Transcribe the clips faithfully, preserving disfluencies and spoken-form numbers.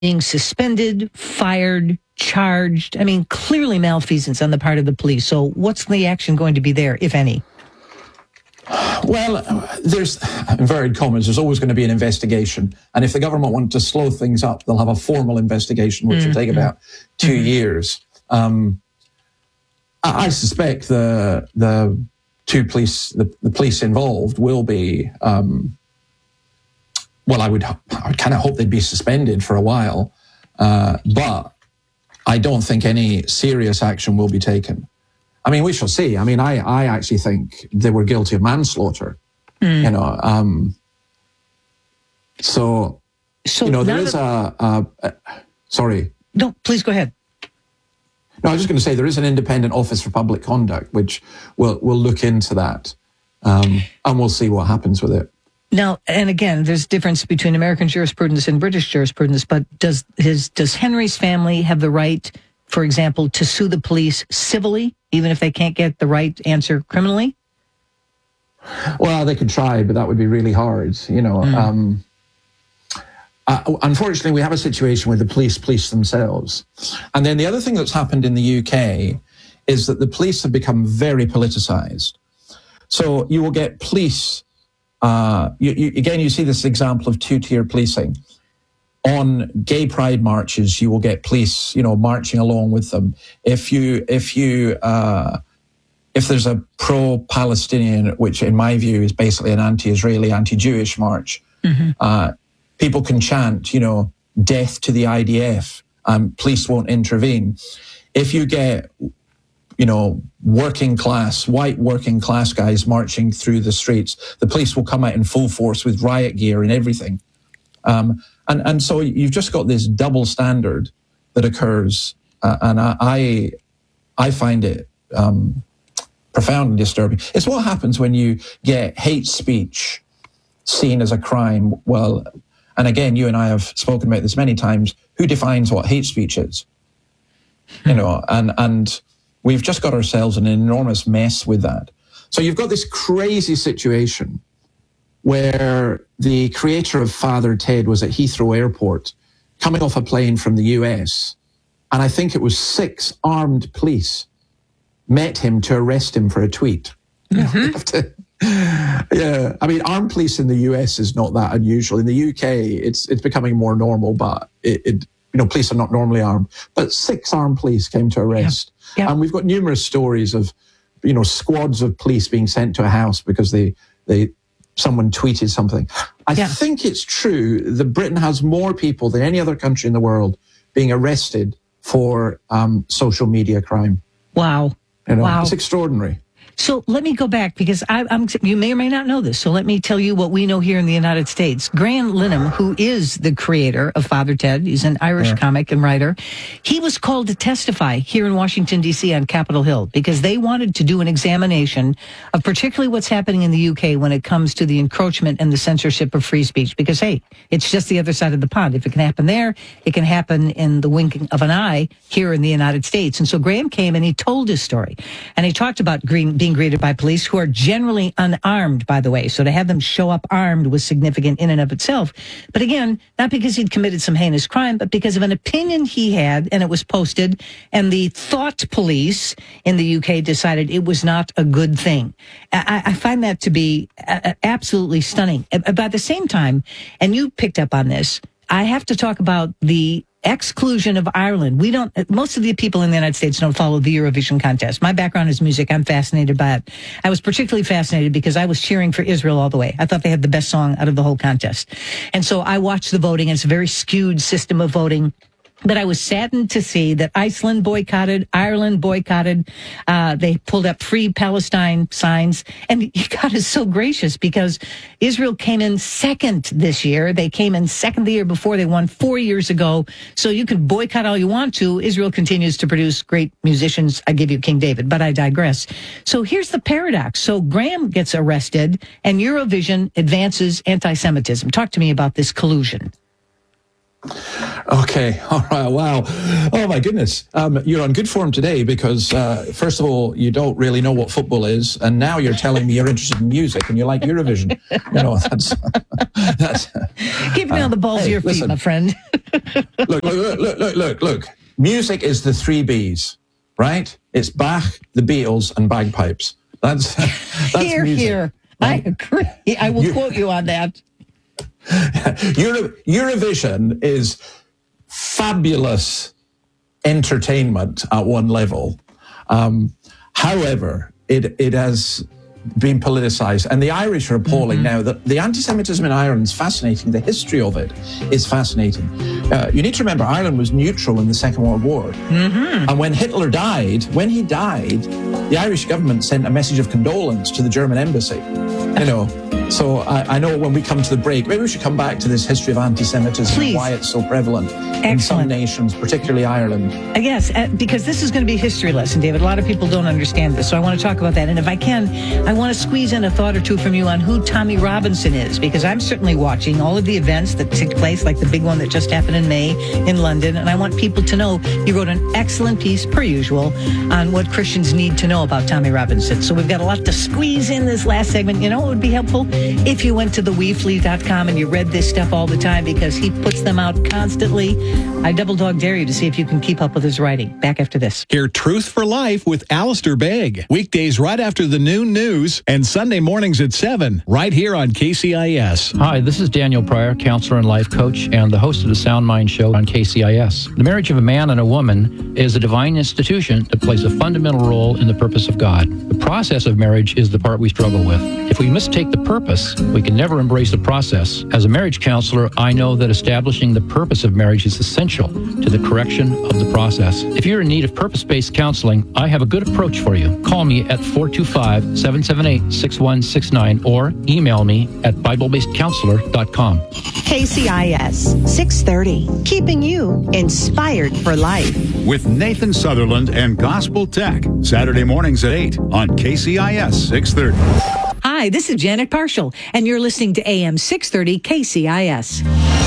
being suspended, fired, charged. I mean, clearly malfeasance on the part of the police. So what's the action going to be there, if any? Well, there's, inverted commas, there's always going to be an investigation. And if the government want to slow things up, they'll have a formal investigation, which mm-hmm. will take about two mm-hmm. years. Um, I, I suspect the the two police, the, the police involved will be, um, well, I would, I would kind of hope they'd be suspended for a while. Uh, but I don't think any serious action will be taken. I mean, we shall see. I mean, I, I actually think they were guilty of manslaughter, mm. you know. Um, so, so, you know, there is a, a, a, sorry. No, please go ahead. No, I was just going to say there is an independent Office for Public Conduct, which will will look into that, um, and we'll see what happens with it. Now, and again, there's a difference between American jurisprudence and British jurisprudence, but does his does Henry's family have the right, for example, to sue the police civilly, even if they can't get the right answer criminally? Well, they could try, but that would be really hard, you know. Mm. Um, uh, unfortunately, we have a situation where the police police themselves. And then the other thing that's happened in the U K is that the police have become very politicized. So you will get police, uh, you, you, again, you see this example of two-tier policing. On gay pride marches, you will get police, you know, marching along with them. If you, if you, uh, if there's a pro-Palestinian, which in my view is basically an anti-Israeli, anti-Jewish march, mm-hmm. uh, people can chant, you know, death to the I D F. Um, police won't intervene. If you get, you know, working class, white working class guys marching through the streets, the police will come out in full force with riot gear and everything. Um, And and so you've just got this double standard that occurs, uh, and I I find it um, profoundly disturbing. It's what happens when you get hate speech seen as a crime. Well, and again, you and I have spoken about this many times. Who defines what hate speech is? You know, and and we've just got ourselves in an enormous mess with that. So you've got this crazy situation where the creator of Father Ted was at Heathrow Airport coming off a plane from the U S. And I think it was six armed police met him to arrest him for a tweet. Mm-hmm. You have to, yeah, I mean, armed police in the U S is not that unusual. In the U K, it's it's becoming more normal, but it, it you know, police are not normally armed. But six armed police came to arrest. Yep. Yep. And we've got numerous stories of, you know, squads of police being sent to a house because they they someone tweeted something. I yeah. think it's true that Britain has more people than any other country in the world being arrested for um, social media crime. Wow. You know, wow. It's extraordinary. So let me go back because I, I'm, you may or may not know this. So let me tell you what we know here in the United States. Grant Linham, who is the creator of Father Ted, he's an Irish yeah. comic and writer. He was called to testify here in Washington, D C on Capitol Hill because they wanted to do an examination of particularly what's happening in the U K when it comes to the encroachment and the censorship of free speech. Because, hey, it's just the other side of the pond. If it can happen there, it can happen in the winking of an eye here in the United States. And so Graham came and he told his story. And he talked about green, being greeted by police who are generally unarmed, by the way. So to have them show up armed was significant in and of itself. But again, not because he'd committed some heinous crime, but because of an opinion he had, and it was posted, and the thought police in the U K decided it was not a good thing. I, I find that to be uh, absolutely stunning. But at the same time, and you picked up on this, I have to talk about the exclusion of Ireland. We don't, most of the people in the United States don't follow the Eurovision contest. My background is music. I'm fascinated by it. I was particularly fascinated because I was cheering for Israel all the way. I thought they had the best song out of the whole contest. And so I watched the voting. It's a very skewed system of voting. But I was saddened to see that Iceland boycotted, Ireland boycotted. Uh, they pulled up free Palestine signs. And God is so gracious because Israel came in second this year. They came in second the year before. They won four years ago. So you can boycott all you want to. Israel continues to produce great musicians. I give you King David, but I digress. So here's the paradox. So Graham gets arrested and Eurovision advances anti-Semitism. Talk to me about this collusion. Okay, all right, wow. Oh, my goodness. Um, you're on good form today because, uh, first of all, you don't really know what football is, and now you're telling me you're interested in music and you like Eurovision. You know, that's... that's Keeping uh, on the balls hey, of your feet, listen, my friend. look, look, look, look, look, look. Music is the three B's, right? It's Bach, the Beatles, and bagpipes. That's, that's here, music. Here, right? I agree. I will you, quote you on that. Euro, Eurovision is fabulous entertainment at one level. Um, however, it it has been politicized, and the Irish are appalling mm-hmm. now. That the anti-Semitism in Ireland is fascinating. The history of it is fascinating. Uh, you need to remember, Ireland was neutral in the Second World War, mm-hmm. and when Hitler died, when he died, the Irish government sent a message of condolence to the German embassy. You know. So I, I know when we come to the break, maybe we should come back to this history of anti-Semitism Please. and why it's so prevalent Excellent. in some nations, particularly Ireland. Uh, yes, uh, because this is going to be a history lesson, David. A lot of people don't understand this, so I want to talk about that. And if I can, I want to squeeze in a thought or two from you on who Tommy Robinson is, because I'm certainly watching all of the events that take place, like the big one that just happened in May in London, and I want people to know you wrote an excellent piece, per usual, on what Christians need to know about Tommy Robinson. So we've got a lot to squeeze in this last segment. You know what would be helpful? If you went to the we flee dot com and you read this stuff all the time, because he puts them out constantly. I double dog dare you to see if you can keep up with his writing. Back after this. Hear Truth for Life with Alistair Begg. Weekdays right after the noon news and Sunday mornings at seven, right here on K C I S. Hi, this is Daniel Pryor, counselor and life coach, and the host of the Sound Mind Show on K C I S. The marriage of a man and a woman is a divine institution that plays a fundamental role in the purpose of God. The process of marriage is the part we struggle with. If we mistake the purpose, we can never embrace the process. As a marriage counselor, I know that establishing the purpose of marriage is essential to the correction of the process. If you're in need of purpose-based counseling, I have a good approach for you. Call me at four two five, seven seven eight, six one six nine or email me at bible based counselor dot com. K C I S six thirty, keeping you inspired for life. With Nathan Sutherland and Gospel Tech, Saturday mornings at eight on K C I S six thirty. Hi, this is Janet Parshall, and you're listening to A M six thirty K C I S.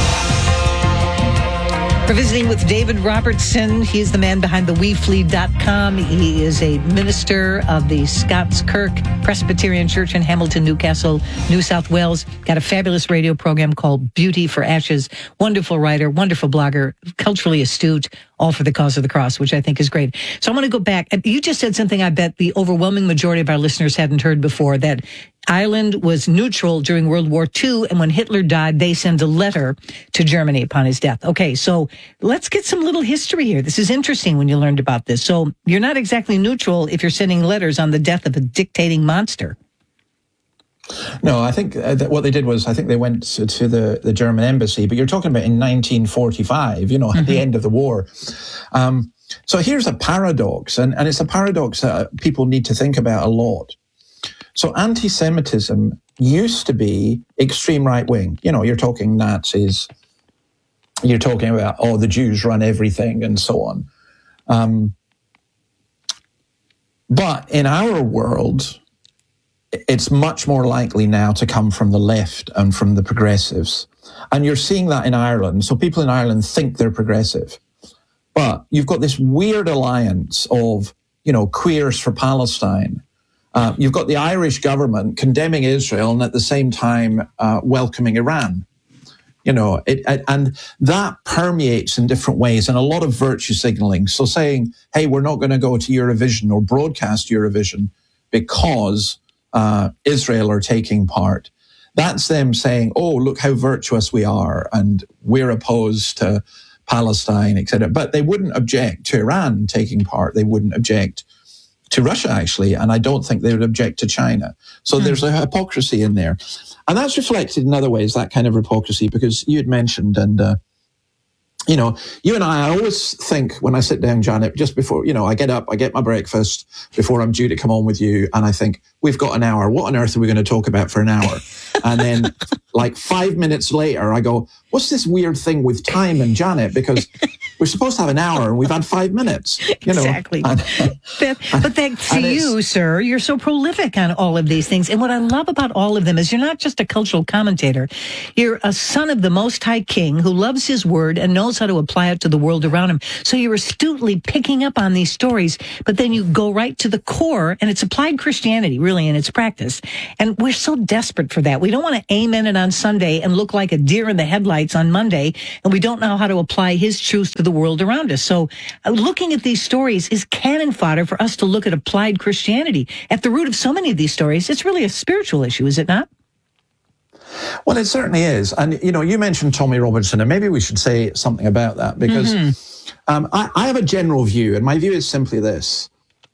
We're visiting with David Robertson. He is the man behind the we flee dot com. He is a minister of the Scots Kirk Presbyterian Church in Hamilton, Newcastle, New South Wales. Got a fabulous radio program called Beauty for Ashes. Wonderful writer, wonderful blogger, culturally astute, all for the cause of the cross, which I think is great. So I want to go back. You just said something I bet the overwhelming majority of our listeners hadn't heard before, that Ireland was neutral during World War Two, and when Hitler died, they sent a letter to Germany upon his death. Okay, so let's get some little history here. This is interesting when you learned about this. So you're not exactly neutral if you're sending letters on the death of a dictating monster. No, I think that what they did was, I think they went to, to the, the German embassy, but you're talking about in nineteen forty-five, you know, mm-hmm. at the end of the war. Um, so here's a paradox, and, and it's a paradox that people need to think about a lot. So anti-Semitism used to be extreme right-wing. You know, you're talking Nazis, you're talking about, oh, the Jews run everything, and so on. Um, but in our world, it's much more likely now to come from the left and from the progressives. And you're seeing that in Ireland. So people in Ireland think they're progressive. But you've got this weird alliance of, you know, queers for Palestine. Uh, you've got the Irish government condemning Israel and at the same time uh, welcoming Iran. You know, it, it, and that permeates in different ways, and a lot of virtue signaling. So saying, hey, we're not going to go to Eurovision or broadcast Eurovision because uh, Israel are taking part. That's them saying, oh, look how virtuous we are, and we're opposed to Palestine, et cetera. But they wouldn't object to Iran taking part. They wouldn't object to Russia, actually, and I don't think they would object to China. So mm. there's a hypocrisy in there. And that's reflected in other ways, that kind of hypocrisy, because you had mentioned, and, uh, you know, you and I, I always think when I sit down, Janet, just before, you know, I get up, I get my breakfast before I'm due to come on with you, and I think, we've got an hour. What on earth are we going to talk about for an hour? And then like five minutes later, I go, what's this weird thing with time and Janet? Because we're supposed to have an hour and we've had five minutes. You know? Exactly. And, but, but thanks to you, sir, you're so prolific on all of these things. And what I love about all of them is you're not just a cultural commentator. You're a son of the Most High King who loves his word and knows how to apply it to the world around him. So you're astutely picking up on these stories, but then you go right to the core, and it's applied Christianity, really, in its practice. And we're so desperate for that. We don't want to amen it on Sunday and look like a deer in the headlights on Monday, and we don't know how to apply his truth to the world around us. So uh, looking at these stories is cannon fodder for us to look at applied Christianity. At the root of so many of these stories, it's really a spiritual issue, is it not? Well, it certainly is. And, you know, you mentioned Tommy Robinson, and maybe we should say something about that, because mm-hmm. um, I, I have a general view, and my view is simply this.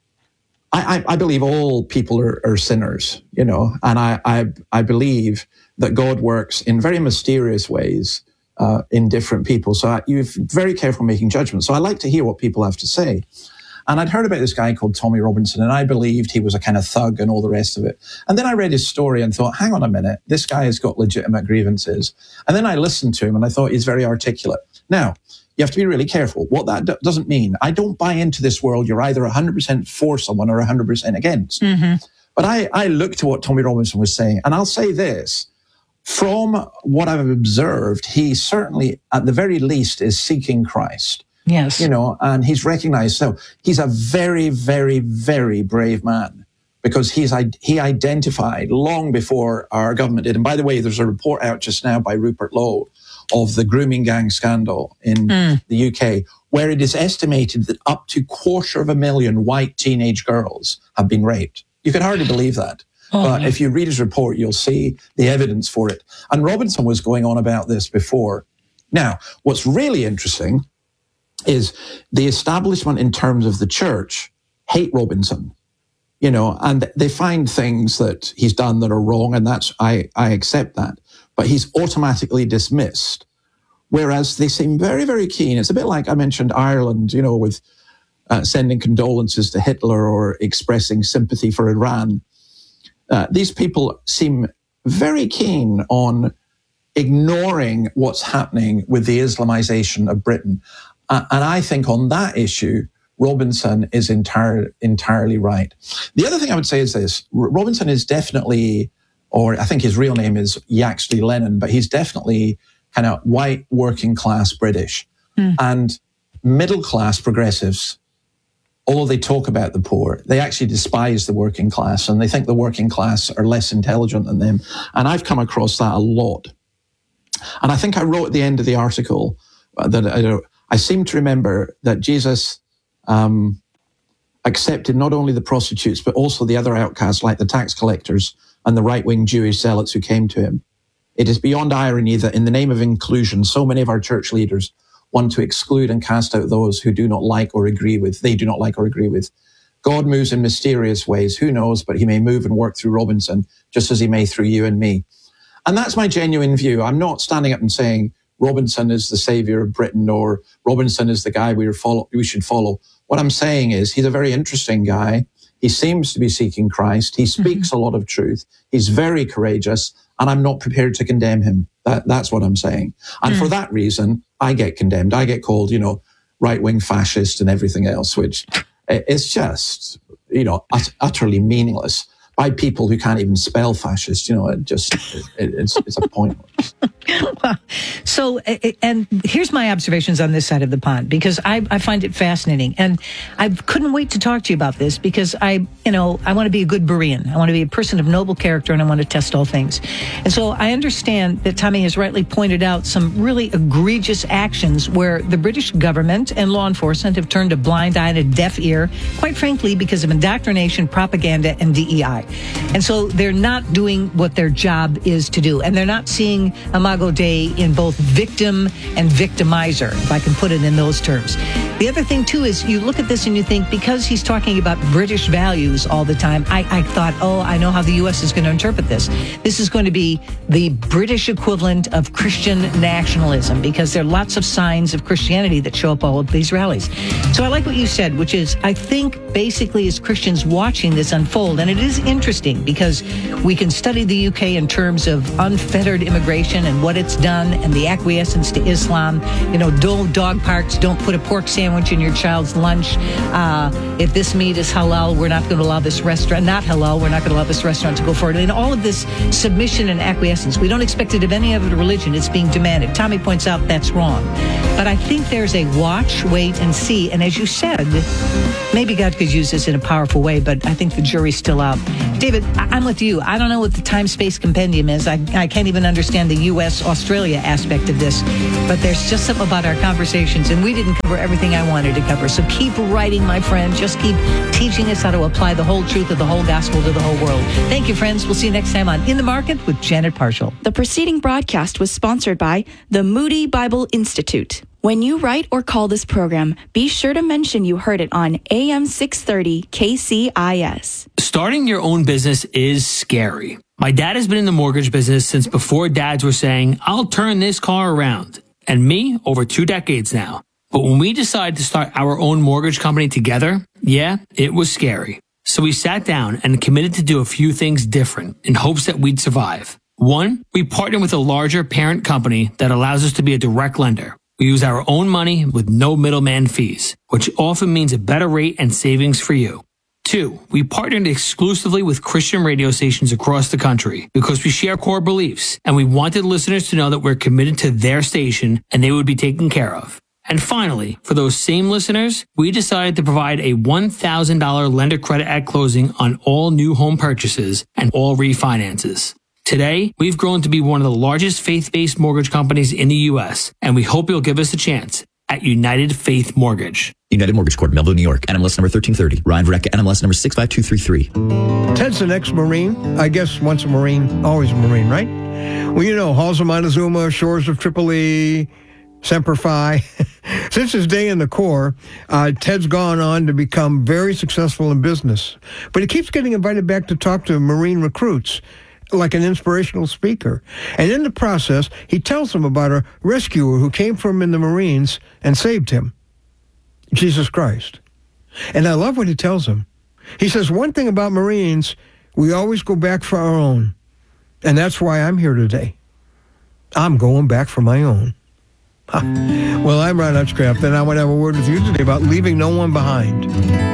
I, I, I believe all people are, are sinners, you know, and I, I, I believe that God works in very mysterious ways uh, in different people. So I, you're very careful making judgments. So I like to hear what people have to say. And I'd heard about this guy called Tommy Robinson, and I believed he was a kind of thug and all the rest of it. And then I read his story and thought, hang on a minute, this guy has got legitimate grievances. And then I listened to him and I thought he's very articulate. Now, you have to be really careful. What that d- doesn't mean, I don't buy into this world. You're either one hundred percent for someone or one hundred percent against. Mm-hmm. But I, I looked to what Tommy Robinson was saying, and I'll say this. From what I've observed, he certainly, at the very least, is seeking Christ. Yes. You know, and he's recognized. So he's a very, very, very brave man, because he's he identified long before our government did. And by the way, there's a report out just now by Rupert Lowe of the grooming gang scandal in mm. the U K, where it is estimated that up to quarter of a million white teenage girls have been raped. You can hardly believe that. Oh, but yeah. If you read his report, you'll see the evidence for it. And Robinson was going on about this before. Now, what's really interesting is the establishment in terms of the church hate Robinson, you know, and they find things that he's done that are wrong, and that's, I, I accept that. But he's automatically dismissed, whereas they seem very, very keen. It's a bit like I mentioned Ireland, you know, with uh, sending condolences to Hitler or expressing sympathy for Iran. Uh, these people seem very keen on ignoring what's happening with the Islamization of Britain. Uh, and I think on that issue, Robinson is entire, entirely right. The other thing I would say is this. R- Robinson is definitely, or I think his real name is Yaxley Lennon, but he's definitely kind of white, working class British. Mm. And middle class progressives, although they talk about the poor, they actually despise the working class, and they think the working class are less intelligent than them. And I've come across that a lot. And I think I wrote at the end of the article that I, I seem to remember that Jesus um, accepted not only the prostitutes, but also the other outcasts like the tax collectors and the right-wing Jewish zealots who came to him. It is beyond irony that in the name of inclusion, so many of our church leaders want to exclude and cast out those who do not like or agree with, they do not like or agree with. God moves in mysterious ways. Who knows? But he may move and work through Robinson, just as he may through you and me. And that's my genuine view. I'm not standing up and saying Robinson is the savior of Britain or Robinson is the guy we, follow, we should follow. What I'm saying is he's a very interesting guy. He seems to be seeking Christ. He speaks mm-hmm. a lot of truth. He's very courageous, and I'm not prepared to condemn him. That, that's what I'm saying. And mm. for that reason, I get condemned. I get called, you know, right-wing fascist and everything else, which is just, you know, ut- utterly meaningless by people who can't even spell fascist. You know, it just, it, it's, it's a pointless. Well, so, and here's my observations on this side of the pond, because I, I find it fascinating. And I couldn't wait to talk to you about this because I, you know, I want to be a good Berean. I want to be a person of noble character, and I want to test all things. And so I understand that Tommy has rightly pointed out some really egregious actions where the British government and law enforcement have turned a blind eye and a deaf ear, quite frankly, because of indoctrination, propaganda, and D E I. And so they're not doing what their job is to do. And they're not seeing Imago Dei in both victim and victimizer, if I can put it in those terms. The other thing, too, is you look at this and you think, because he's talking about British values all the time, I, I thought, oh, I know how the U S is going to interpret this. This is going to be the British equivalent of Christian nationalism, because there are lots of signs of Christianity that show up all of these rallies. So I like what you said, which is, I think basically as Christians watching this unfold, and it is interesting because we can study the U K in terms of unfettered immigration and what it's done and the acquiescence to Islam. You know, don't dog parks, don't put a pork sandwich in your child's lunch. Uh, if this meat is halal, we're not going to allow this restaurant, not halal, we're not going to allow this restaurant to go forward. And all of this submission and acquiescence, we don't expect it of any other religion. It's being demanded. Tommy points out that's wrong. But I think there's a watch, wait, and see. And as you said, maybe God could use this in a powerful way, but I think the jury's still out. David, I'm with you. I don't know what the time-space compendium is. I, I can't even understand the U S Australia aspect of this, but there's just something about our conversations, and we didn't cover everything I wanted to cover. So keep writing, my friend. Just keep teaching us how to apply the whole truth of the whole gospel to the whole world. Thank you, friends. We'll see you next time on In the Market with Janet Parshall. The preceding broadcast was sponsored by the Moody Bible Institute. When you write or call this program, be sure to mention you heard it on A M six thirty K C I S. Starting your own business is scary. My dad has been in the mortgage business since before dads were saying, I'll turn this car around. And me, over two decades now. But when we decided to start our own mortgage company together, yeah, it was scary. So we sat down and committed to do a few things different in hopes that we'd survive. One, we partnered with a larger parent company that allows us to be a direct lender. We use our own money with no middleman fees, which often means a better rate and savings for you. Two, we partnered exclusively with Christian radio stations across the country because we share core beliefs and we wanted listeners to know that we're committed to their station and they would be taken care of. And finally, for those same listeners, we decided to provide a one thousand dollars lender credit at closing on all new home purchases and all refinances. Today, we've grown to be one of the largest faith-based mortgage companies in the U S, and we hope you'll give us a chance at United Faith Mortgage. United Mortgage Corp, Melville, New York. N M L S number thirteen thirty. Ryan Vreck, N M L S number six five two three three. Ted's an ex-Marine. I guess once a Marine, always a Marine, right? Well, you know, halls of Montezuma, shores of Tripoli, Semper Fi. Since his day in the Corps, uh, Ted's gone on to become very successful in business. But he keeps getting invited back to talk to Marine recruits, like an inspirational speaker. And in the process, he tells them about a rescuer who came from him in the Marines and saved him, Jesus Christ. And I love what he tells them. He says, one thing about Marines, we always go back for our own. And that's why I'm here today. I'm going back for my own. Huh. Well, I'm Ron Hutchcraft, and I want to have a word with you today about leaving no one behind.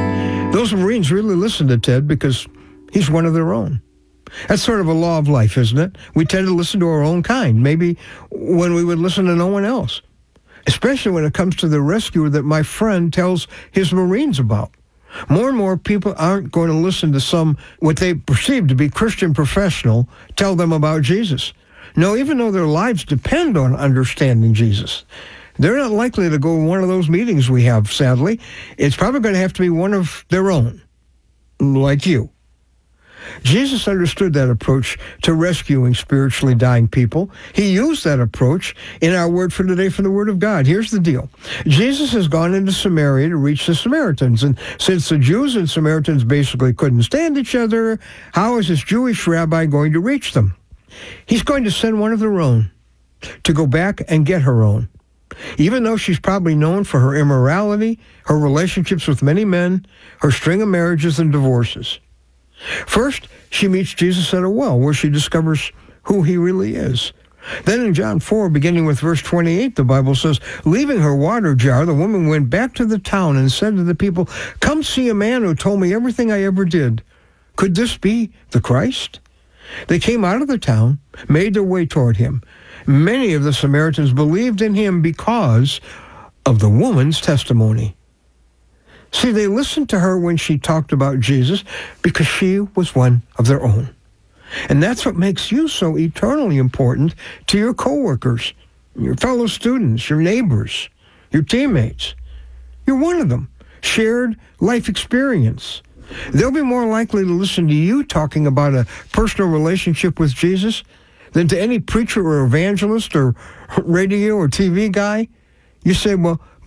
Those Marines really listen to Ted because he's one of their own. That's sort of a law of life, isn't it? We tend to listen to our own kind, maybe when we would listen to no one else, especially when it comes to the rescuer that my friend tells his Marines about. More and more people aren't going to listen to some, what they perceive to be Christian professional, tell them about Jesus. No, even though their lives depend on understanding Jesus, they're not likely to go to one of those meetings we have, sadly. It's probably going to have to be one of their own, like you. Jesus understood that approach to rescuing spiritually dying people. He used that approach in our word for today from the Word of God. Here's the deal. Jesus has gone into Samaria to reach the Samaritans. And since the Jews and Samaritans basically couldn't stand each other, how is this Jewish rabbi going to reach them? He's going to send one of their own to go back and get her own. Even though she's probably known for her immorality, her relationships with many men, her string of marriages and divorces. First, she meets Jesus at a well, where she discovers who he really is. Then in John four, beginning with verse twenty-eight, the Bible says, leaving her water jar, the woman went back to the town and said to the people, come see a man who told me everything I ever did. Could this be the Christ? They came out of the town, made their way toward him. Many of the Samaritans believed in him because of the woman's testimony. See, they listened to her when she talked about Jesus because she was one of their own. And that's what makes you so eternally important to your coworkers, your fellow students, your neighbors, your teammates. You're one of them. Shared life experience. They'll be more likely to listen to you talking about a personal relationship with Jesus than to any preacher or evangelist or radio or T V guy. You say, well,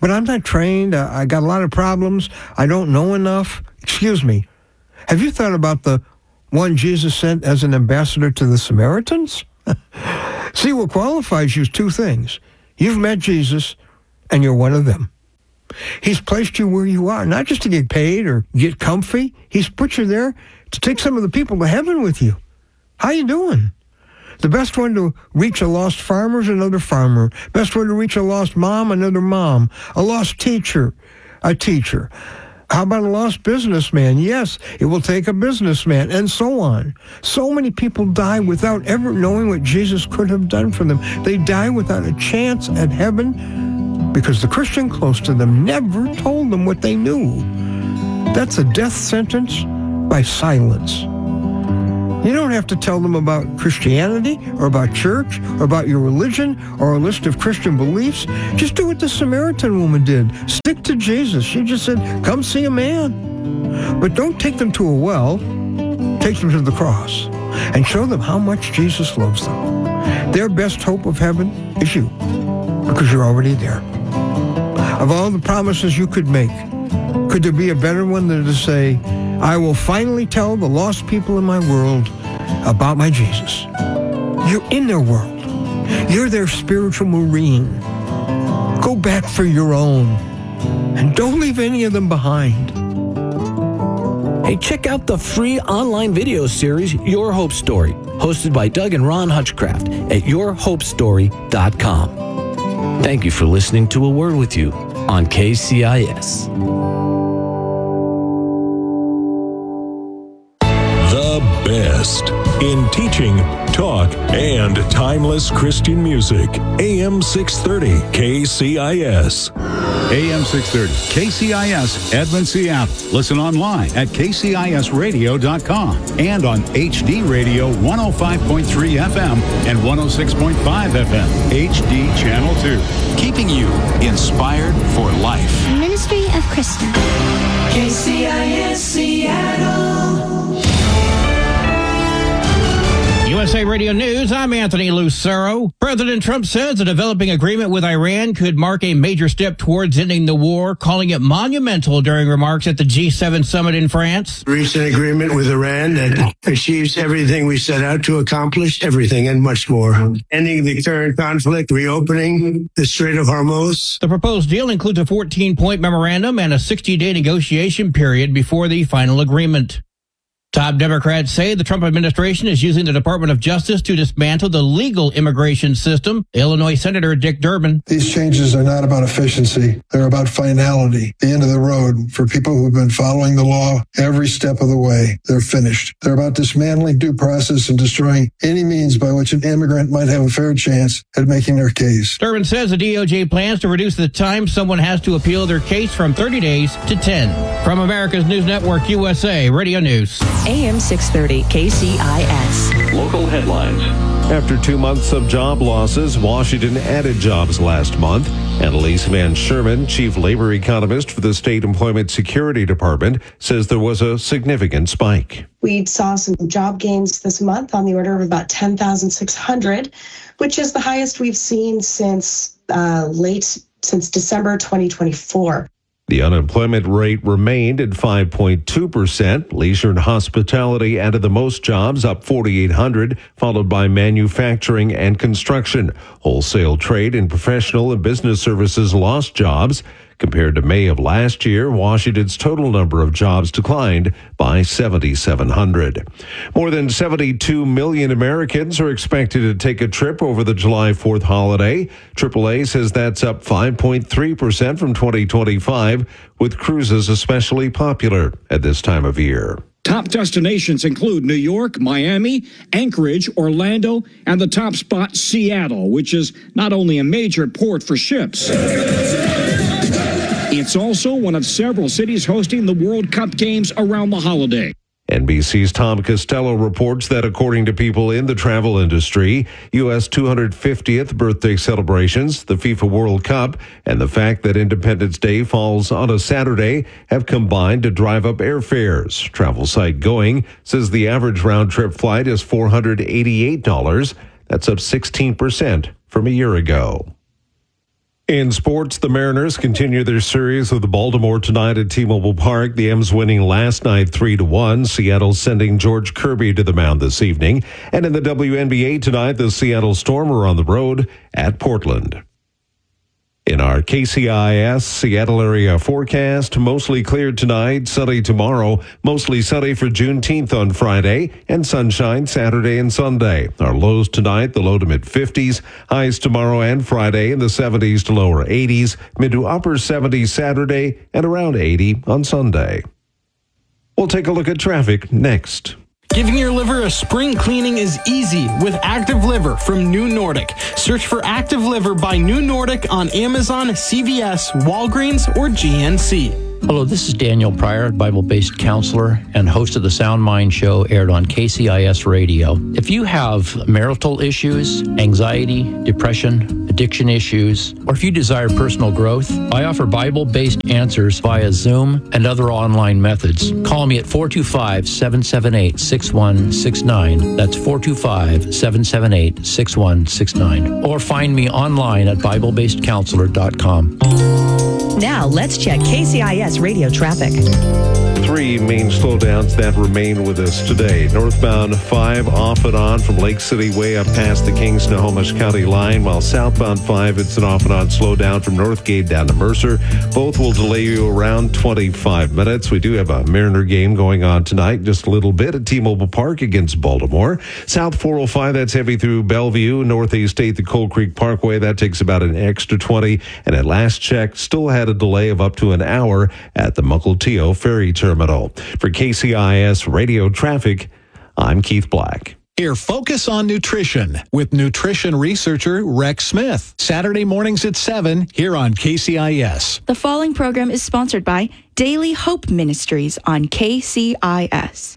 but I'm not trained. I, I got a lot of problems. I don't know enough. Excuse me. Have you thought about the one Jesus sent as an ambassador to the Samaritans? See, what qualifies you is two things. You've met Jesus, and you're one of them. He's placed you where you are, not just to get paid or get comfy. He's put you there to take some of the people to heaven with you. How you doing? The best one to reach a lost farmer is another farmer. Best one to reach a lost mom, another mom. A lost teacher, a teacher. How about a lost businessman? Yes, it will take a businessman, and so on. So many people die without ever knowing what Jesus could have done for them. They die without a chance at heaven because the Christian close to them never told them what they knew. That's a death sentence by silence. You don't have to tell them about Christianity or about church or about your religion or a list of Christian beliefs. Just do what the Samaritan woman did. Stick to Jesus. She just said, come see a man. But don't take them to a well. Take them to the cross and show them how much Jesus loves them. Their best hope of heaven is you because you're already there. Of all the promises you could make, could there be a better one than to say, I will finally tell the lost people in my world about my Jesus. You're in their world. You're their spiritual marine. Go back for your own. And don't leave any of them behind. Hey, check out the free online video series, Your Hope Story, hosted by Doug and Ron Hutchcraft at your hope story dot com. Thank you for listening to A Word With You on K C I S. Best in teaching, talk, and timeless Christian music. A M six thirty K C I S. A M six thirty K C I S, Edmond, Seattle. Listen online at k c i s radio dot com and on H D Radio one oh five point three F M and one oh six point five F M, H D Channel two. Keeping you inspired for life. Ministry of Krista. K C I S Seattle. U S A Radio News, I'm Anthony Lucero. President Trump says a developing agreement with Iran could mark a major step towards ending the war, calling it monumental during remarks at the G seven summit in France. Reached an agreement with Iran that achieves everything we set out to accomplish, everything and much more. Ending the current conflict, reopening the Strait of Hormuz. The proposed deal includes a fourteen-point memorandum and a sixty-day negotiation period before the final agreement. Top Democrats say the Trump administration is using the Department of Justice to dismantle the legal immigration system. Illinois Senator Dick Durbin. These changes are not about efficiency. They're about finality, the end of the road for people who've been following the law every step of the way. They're finished. They're about dismantling due process and destroying any means by which an immigrant might have a fair chance at making their case. Durbin says the D O J plans to reduce the time someone has to appeal their case from thirty days to ten. From America's News Network, U S A Radio News. A M six thirty K C I S. Local headlines. After two months of job losses, Washington added jobs last month. Annalise Van Sherman, chief labor economist for the State Employment Security Department, says there was a significant spike. We saw some job gains this month on the order of about ten thousand six hundred, which is the highest we've seen since uh, late, since December twenty twenty-four. The unemployment rate remained at five point two percent. Leisure and hospitality added the most jobs, up forty-eight hundred, followed by manufacturing and construction. Wholesale trade and professional and business services lost jobs. Compared to May of last year, Washington's total number of jobs declined by seventy-seven hundred. More than seventy-two million Americans are expected to take a trip over the July fourth holiday. triple A says that's up five point three percent from twenty twenty-five, with cruises especially popular at this time of year. Top destinations include New York, Miami, Anchorage, Orlando, and the top spot, Seattle, which is not only a major port for ships. It's also one of several cities hosting the World Cup games around the holiday. N B C's Tom Costello reports that according to people in the travel industry, U S two hundred fiftieth birthday celebrations, the FIFA World Cup, and the fact that Independence Day falls on a Saturday have combined to drive up airfares. Travel site Going says the average round-trip flight is four hundred eighty-eight dollars. That's up sixteen percent from a year ago. In sports, the Mariners continue their series with the Baltimore tonight at T-Mobile Park. The M's winning last night three to one. Seattle sending George Kirby to the mound this evening. And in the W N B A tonight, the Seattle Storm are on the road at Portland. In our K C I S Seattle area forecast, mostly clear tonight, sunny tomorrow, mostly sunny for Juneteenth on Friday, and sunshine Saturday and Sunday. Our lows tonight, the low to mid fifties, highs tomorrow and Friday in the seventies to lower eighties, mid to upper seventies Saturday, and around eighty on Sunday. We'll take a look at traffic next. Giving your liver a spring cleaning is easy with Active Liver from New Nordic. Search for Active Liver by New Nordic on Amazon, C V S, Walgreens, or G N C. Hello, this is Daniel Pryor, Bible-based counselor and host of the Sound Mind Show, aired on K C I S Radio. If you have marital issues, anxiety, depression, addiction issues, or if you desire personal growth, I offer Bible-based answers via Zoom and other online methods. Call me at four two five, seven seven eight, six one six nine. That's four two five, seven seven eight, six one six nine. Or find me online at bible based counselor dot com. Now, let's check K C I S radio traffic. Three main slowdowns that remain with us today. Northbound five off and on from Lake City way up past the King-Snohomish County line, while southbound five, it's an off and on slowdown from Northgate down to Mercer. Both will delay you around twenty-five minutes. We do have a Mariner game going on tonight, just a little bit at T-Mobile Park against Baltimore. South four oh five, that's heavy through Bellevue. Northeast eighth to Cold Creek Parkway, that takes about an extra twenty. And at last check, still had a delay of up to an hour at the Mukilteo Ferry Terminal. For K C I S Radio Traffic, I'm Keith Black. Hear Focus on Nutrition with nutrition researcher Rex Smith. Saturday mornings at seven here on K C I S. The following program is sponsored by Daily Hope Ministries on K C I S.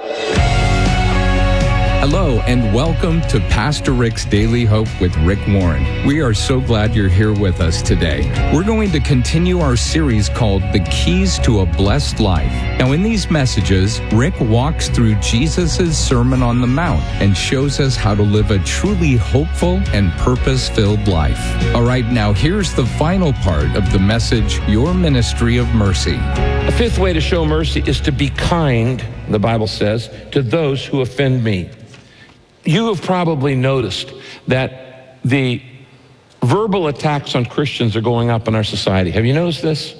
Hello and welcome to Pastor Rick's Daily Hope with Rick Warren. We are so glad you're here with us today. We're going to continue our series called The Keys to a Blessed Life. Now in these messages, Rick walks through Jesus' Sermon on the Mount and shows us how to live a truly hopeful and purpose-filled life. All right, now here's the final part of the message, Your Ministry of Mercy. A fifth way to show mercy is to be kind, the Bible says, to those who offend me. You have probably noticed that the verbal attacks on Christians are going up in our society. Have you noticed this?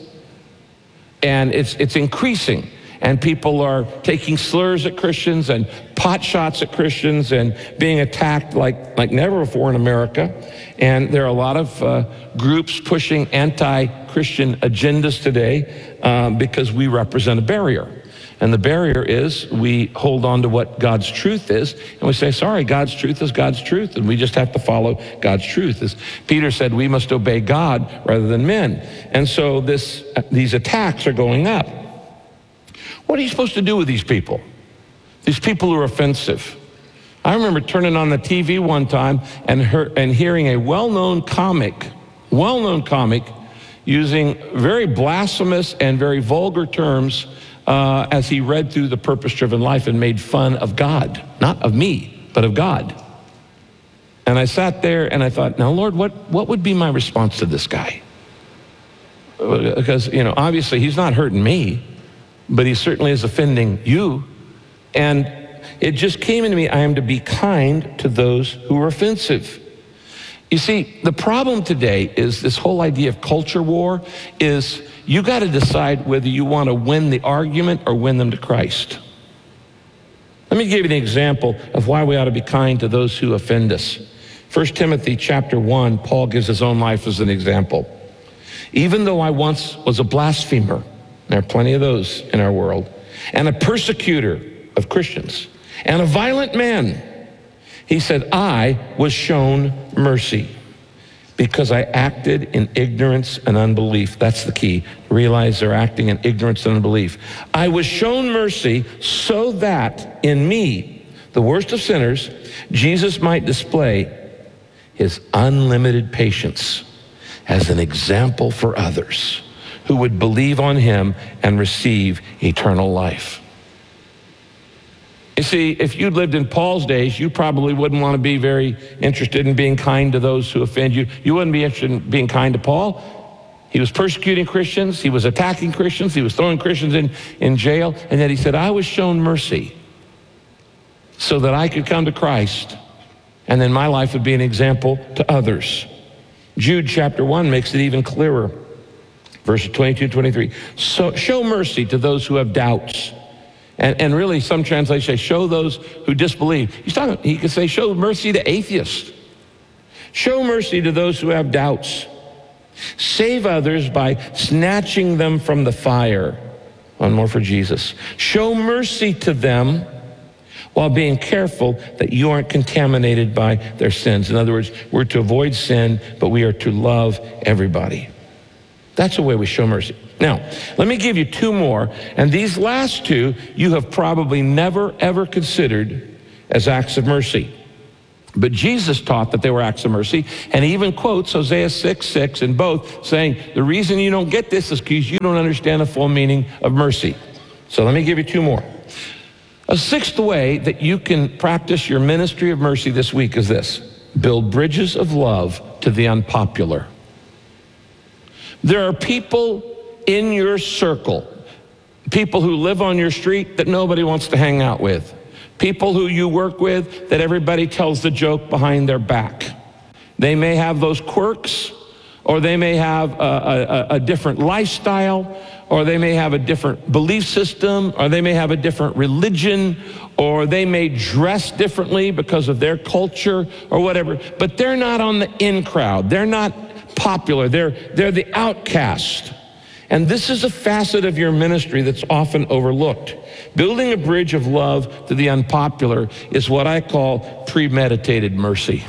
And it's it's increasing. And people are taking slurs at Christians and pot shots at Christians and being attacked like, like never before in America. And there are a lot of uh, groups pushing anti-Christian agendas today um, because we represent a barrier. And the barrier is we hold on to what God's truth is, and we say, sorry, God's truth is God's truth, and we just have to follow God's truth. As Peter said, we must obey God rather than men. And so this, uh, these attacks are going up. What are you supposed to do with these people? These people who are offensive. I remember turning on the T V one time and, hear, and hearing a well-known comic, well-known comic, using very blasphemous and very vulgar terms Uh, as he read through the purpose-driven life and made fun of God, not of me, but of God. And I sat there and I thought, now, Lord, what, what would be my response to this guy? Because, you know, obviously he's not hurting me, but he certainly is offending you. And it just came into me, I am to be kind to those who are offensive. You see, the problem today is this whole idea of culture war is you got to decide whether you want to win the argument or win them to Christ. Let me give you an example of why we ought to be kind to those who offend us. First Timothy chapter one, Paul gives his own life as an example. Even though I once was a blasphemer, there are plenty of those in our world, and a persecutor of Christians, and a violent man, he said, I was shown mercy because I acted in ignorance and unbelief. That's the key. Realize they're acting in ignorance and unbelief. I was shown mercy so that in me, the worst of sinners, Jesus might display his unlimited patience as an example for others who would believe on him and receive eternal life. You see, if you lived in Paul's days, you probably wouldn't want to be very interested in being kind to those who offend you. You wouldn't be interested in being kind to Paul. He was persecuting Christians. He was attacking Christians. He was throwing Christians in, in jail. And yet he said, I was shown mercy so that I could come to Christ, and then my life would be an example to others. Jude chapter one makes it even clearer. Verses twenty-two, twenty-three. So show mercy to those who have doubts. And, and really, some translations say, show those who disbelieve. He's talking, he could say, show mercy to atheists. Show mercy to those who have doubts. Save others by snatching them from the fire. One more for Jesus. Show mercy to them while being careful that you aren't contaminated by their sins. In other words, we're to avoid sin, but we are to love everybody. That's the way we show mercy. Now, let me give you two more, and these last two you have probably never, ever considered as acts of mercy. But Jesus taught that they were acts of mercy, and he even quotes Hosea six six in both, saying, the reason you don't get this is because you don't understand the full meaning of mercy. So let me give you two more. A sixth way that you can practice your ministry of mercy this week is this: build bridges of love to the unpopular. There are people in your circle, people who live on your street that nobody wants to hang out with, people who you work with that everybody tells the joke behind their back. They may have those quirks, or they may have a, a, a different lifestyle, or they may have a different belief system, or they may have a different religion, or they may dress differently because of their culture or whatever, but they're not on the in crowd. They're not popular. They're, they're the outcast. And this is a facet of your ministry that's often overlooked. Building a bridge of love to the unpopular is what I call premeditated mercy.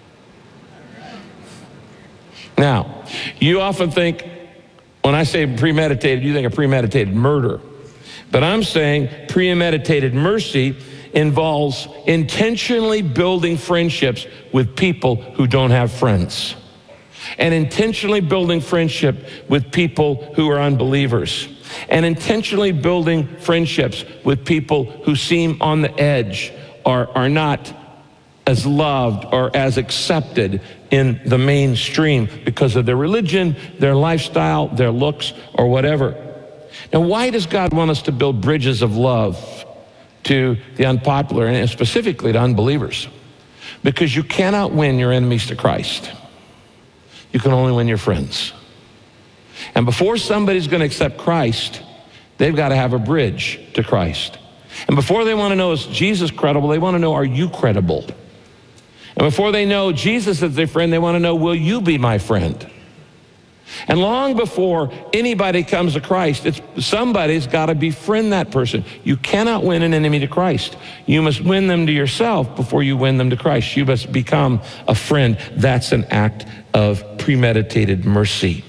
Now, you often think, when I say premeditated, you think of premeditated murder. But I'm saying premeditated mercy involves intentionally building friendships with people who don't have friends, and intentionally building friendship with people who are unbelievers, and intentionally building friendships with people who seem on the edge or are not as loved or as accepted in the mainstream because of their religion, their lifestyle, their looks, or whatever. Now, why does God want us to build bridges of love to the unpopular, and specifically to unbelievers? Because you cannot win your enemies to Christ. You can only win your friends. And before somebody's going to accept Christ, they've got to have a bridge to Christ. And before they want to know, is Jesus credible, they want to know, are you credible? And before they know Jesus as their friend, they want to know, will you be my friend? And long before anybody comes to Christ, it's somebody's got to befriend that person. You cannot win an enemy to Christ. You must win them to yourself before you win them to Christ. You must become a friend. That's an act of premeditated mercy.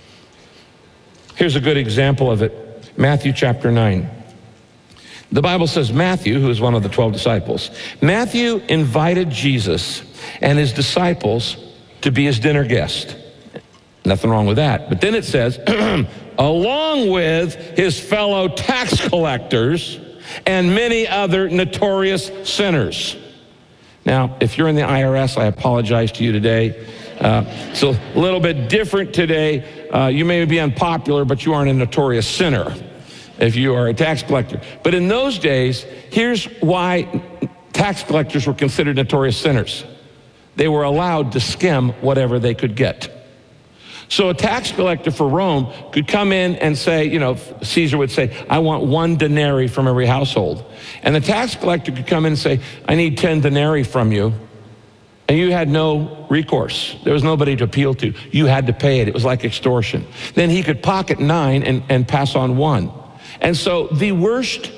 Here's a good example of it. Matthew chapter nine. The Bible says Matthew, who is one of the twelve disciples, Matthew invited Jesus and his disciples to be his dinner guest. Nothing wrong with that. But then it says, along with his fellow tax collectors and many other notorious sinners. Now, if you're in the I R S, I apologize to you today. Uh, it's a little bit different today. Uh, you may be unpopular, but you aren't a notorious sinner if you are a tax collector. But in those days, here's why tax collectors were considered notorious sinners. They were allowed to skim whatever they could get. So a tax collector for Rome could come in and say, you know, Caesar would say, I want one denarii from every household. And the tax collector could come in and say, I need ten denarii from you. And you had no recourse. There was nobody to appeal to. You had to pay it. It was like extortion. Then he could pocket nine and, and pass on one. And so the worst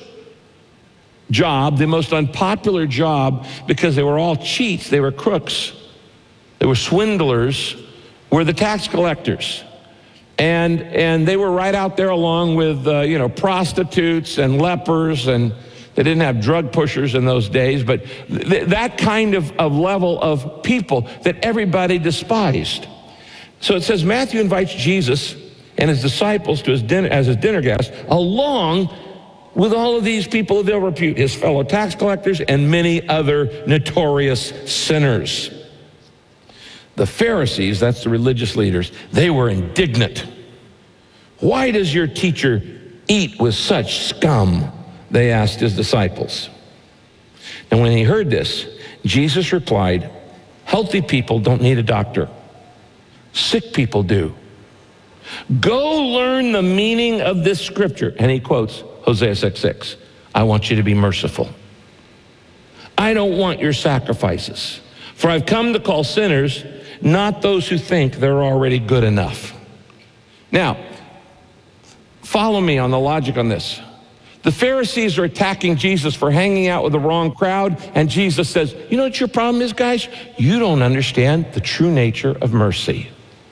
job, the most unpopular job, because they were all cheats, they were crooks, they were swindlers, were the tax collectors. And and they were right out there along with, uh, you know, prostitutes and lepers, and they didn't have drug pushers in those days, but th- that kind of, of level of people that everybody despised. So it says Matthew invites Jesus and his disciples to his dinner, as his dinner guests, along with all of these people of ill repute, his fellow tax collectors and many other notorious sinners. The Pharisees, that's the religious leaders, they were indignant. Why does your teacher eat with such scum? They asked his disciples. And when he heard this, Jesus replied, healthy people don't need a doctor. Sick people do. Go learn the meaning of this scripture. And he quotes Hosea six six. I want you to be merciful. I don't want your sacrifices. For I've come to call sinners, not those who think they're already good enough. Now, follow me on the logic on this. The Pharisees are attacking Jesus for hanging out with the wrong crowd, and Jesus says, you know what your problem is, guys? You don't understand the true nature of mercy.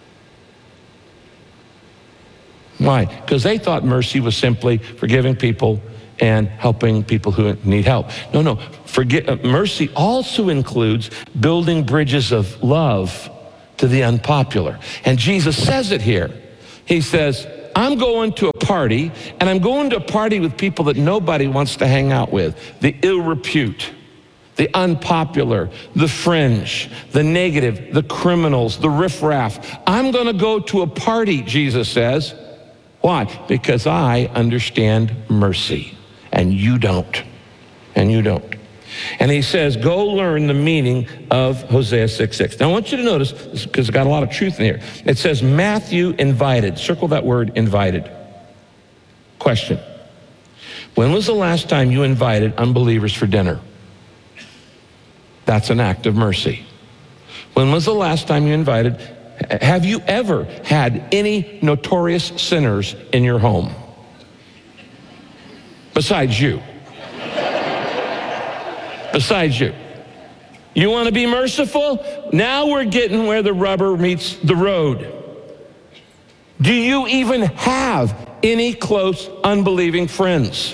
Why? Because they thought mercy was simply forgiving people and helping people who need help. No, no. Forget, uh, mercy also includes building bridges of love to the unpopular. And Jesus says it here. He says, I'm going to a party, and I'm going to a party with people that nobody wants to hang out with. The ill repute, the unpopular, the fringe, the negative, the criminals, the riffraff. I'm going to go to a party, Jesus says. Why? Because I understand mercy, and you don't, and you don't. And he says, go learn the meaning of Hosea six six. Now I want you to notice, because it's got a lot of truth in here. It says Matthew invited. Circle that word, invited. Question. When was the last time you invited unbelievers for dinner? That's an act of mercy. When was the last time you invited? Have you ever had any notorious sinners in your home? Besides you. Besides you. You want to be merciful? Now we're getting where the rubber meets the road. Do you even have any close unbelieving friends?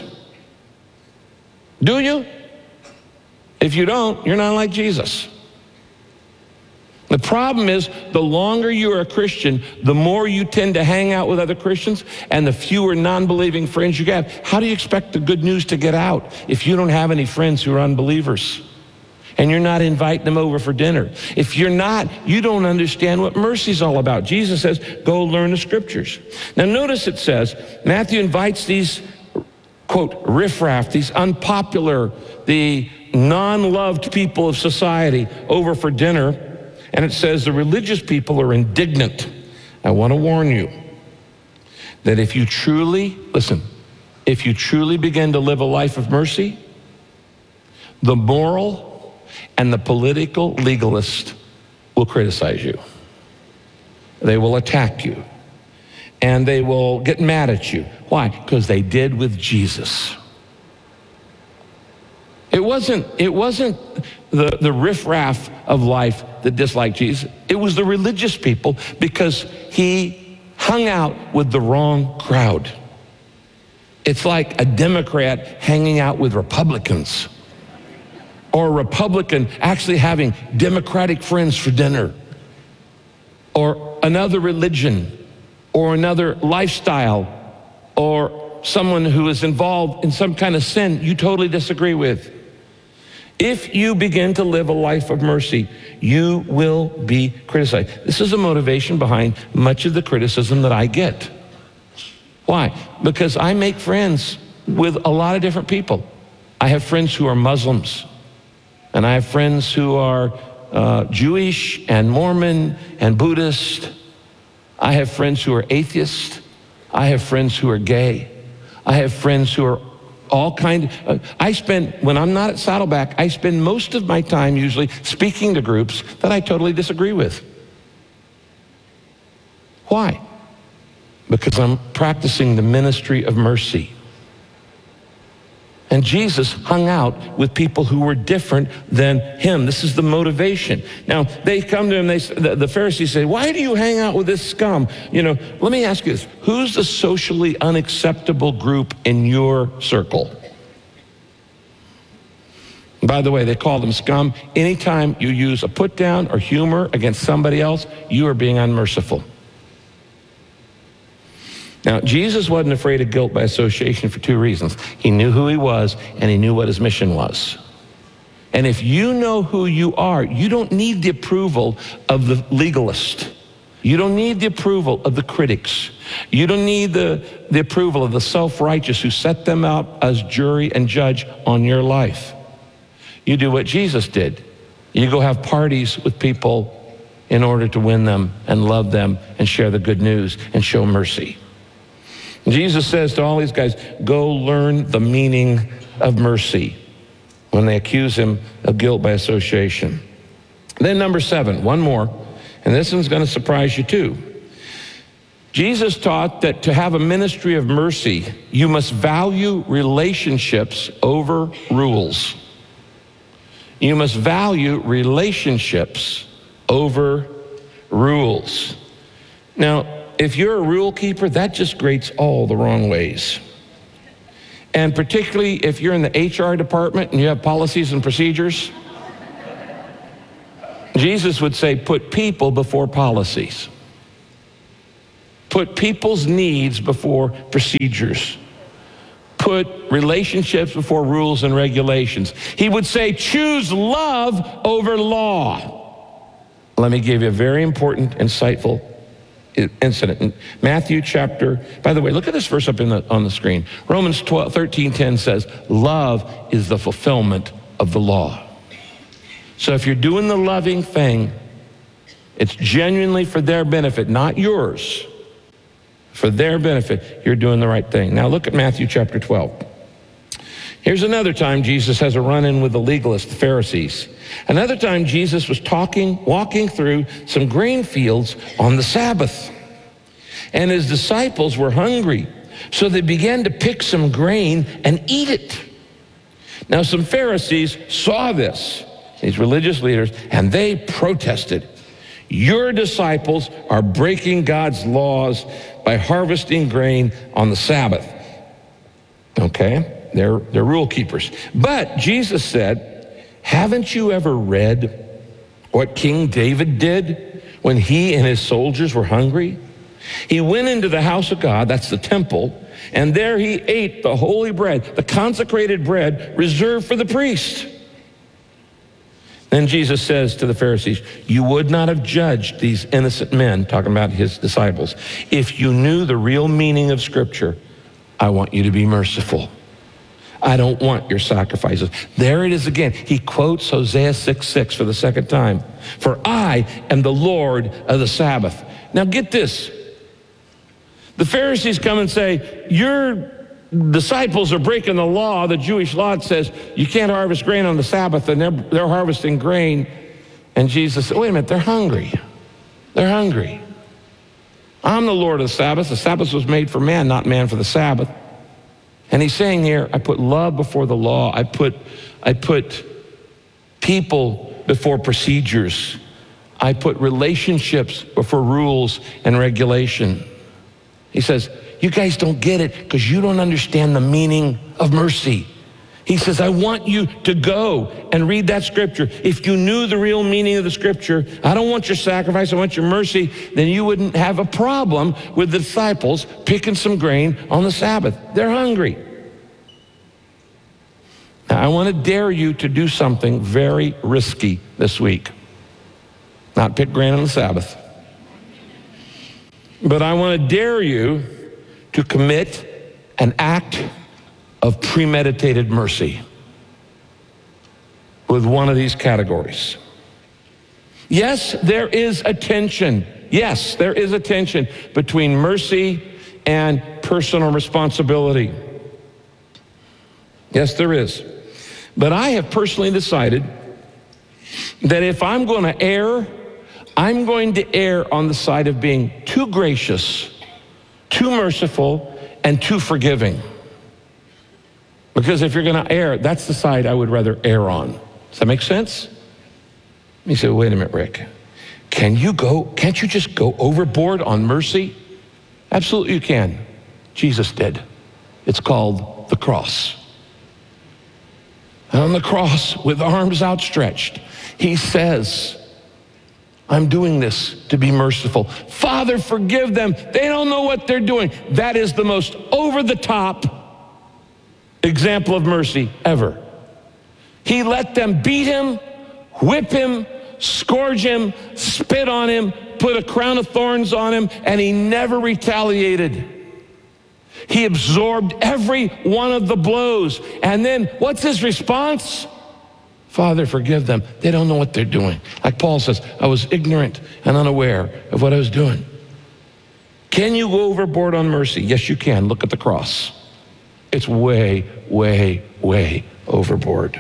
Do you? If you don't, you're not like Jesus. The problem is, the longer you're a Christian, the more you tend to hang out with other Christians, and the fewer non-believing friends you have. How do you expect the good news to get out if you don't have any friends who are unbelievers? And you're not inviting them over for dinner. If you're not, you don't understand what mercy is all about. Jesus says, go learn the scriptures. Now notice it says, Matthew invites these, quote, riffraff, these unpopular, the non-loved people of society over for dinner. And it says the religious people are indignant. I want to warn you that if you truly, listen, if you truly begin to live a life of mercy, the moral and the political legalist will criticize you. They will attack you. And they will get mad at you. Why? Because they did with Jesus. It wasn't, it wasn't the, the riffraff of life that disliked Jesus. It was the religious people, because he hung out with the wrong crowd. It's like a Democrat hanging out with Republicans, or a Republican actually having Democratic friends for dinner, or another religion, or another lifestyle, or someone who is involved in some kind of sin you totally disagree with. If you begin to live a life of mercy, you will be criticized. This is a motivation behind much of the criticism that I get. Why? Because I make friends with a lot of different people. I have friends who are Muslims, and I have friends who are uh, Jewish and Mormon and Buddhist. I have friends who are atheists. I have friends who are gay. I have friends who are all kind. Uh, I spend, when I'm not at Saddleback, I spend most of my time usually speaking to groups that I totally disagree with. Why? Because I'm practicing the ministry of mercy. And Jesus hung out with people who were different than him. This is the motivation. Now, they come to him, they, the, the Pharisees say, why do you hang out with this scum? You know, let me ask you this. Who's the socially unacceptable group in your circle? By the way, they call them scum. Anytime you use a put down or humor against somebody else, you are being unmerciful. Now, Jesus wasn't afraid of guilt by association for two reasons. He knew who he was, and he knew what his mission was. And if you know who you are, you don't need the approval of the legalist. You don't need the approval of the critics. You don't need the, the approval of the self-righteous who set them out as jury and judge on your life. You do what Jesus did. You go have parties with people in order to win them and love them and share the good news and show mercy. Jesus says to all these guys, go learn the meaning of mercy when they accuse him of guilt by association. Then number seven, one more, and this one's going to surprise you too. Jesus taught that to have a ministry of mercy, you must value relationships over rules. You must value relationships over rules. Now, if you're a rule keeper, that just grates all the wrong ways. And particularly if you're in the H R department and you have policies and procedures, Jesus would say, put people before policies. Put people's needs before procedures. Put relationships before rules and regulations. He would say, choose love over law. Let me give you a very important, insightful incident. In Matthew chapter, by the way, look at this verse up in the, on the screen. Romans twelve, thirteen ten says, love is the fulfillment of the law. So if you're doing the loving thing, it's genuinely for their benefit, not yours. For their benefit, you're doing the right thing. Now look at Matthew chapter twelve. Here's another time Jesus has a run-in with the legalists, the Pharisees. Another time Jesus was talking, walking through some grain fields on the Sabbath. And his disciples were hungry, so they began to pick some grain and eat it. Now some Pharisees saw this, these religious leaders, and they protested. Your disciples are breaking God's laws by harvesting grain on the Sabbath. Okay? They're, they're rule keepers. But Jesus said, haven't you ever read what King David did when he and his soldiers were hungry? He went into the house of God, that's the temple, and there he ate the holy bread, the consecrated bread reserved for the priest. Then Jesus says to the Pharisees, you would not have judged these innocent men, talking about his disciples, if you knew the real meaning of Scripture. I want you to be merciful. I don't want your sacrifices. There it is again. He quotes Hosea six six for the second time. For I am the Lord of the Sabbath. Now get this. The Pharisees come and say, your disciples are breaking the law. The Jewish law says you can't harvest grain on the Sabbath, and they're, they're harvesting grain. And Jesus said, wait a minute, they're hungry. They're hungry. I'm the Lord of the Sabbath. The Sabbath was made for man, not man for the Sabbath. And he's saying here, I put love before the law. I put, I put people before procedures. I put relationships before rules and regulation. He says, you guys don't get it because you don't understand the meaning of mercy. He says, I want you to go and read that scripture. If you knew the real meaning of the scripture, I don't want your sacrifice, I want your mercy, then you wouldn't have a problem with the disciples picking some grain on the Sabbath. They're hungry. Now, I want to dare you to do something very risky this week. Not pick grain on the Sabbath. But I want to dare you to commit an act of premeditated mercy with one of these categories. Yes, there is a tension. Yes, there is a tension between mercy and personal responsibility. Yes, there is. But I have personally decided that if I'm going to err, I'm going to err on the side of being too gracious, too merciful, and too forgiving. Because if you're going to err, that's the side I would rather err on. Does that make sense? You say, wait a minute, Rick. Can you go, can't you just go overboard on mercy? Absolutely you can. Jesus did. It's called the cross. And on the cross, with arms outstretched, he says, I'm doing this to be merciful. Father, forgive them. They don't know what they're doing. That is the most over-the-top example of mercy ever. He let them beat him, whip him, scourge him, spit on him, put a crown of thorns on him, and he never retaliated. He absorbed every one of the blows. And then what's his response? Father, forgive them. They don't know what they're doing. Like Paul says, I was ignorant and unaware of what I was doing. Can you go overboard on mercy? Yes, you can. Look at the cross. It's way, way, way overboard.